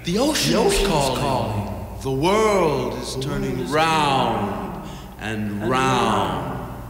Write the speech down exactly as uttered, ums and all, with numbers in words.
The ocean, the ocean is calling. calling. The world is turning round and round.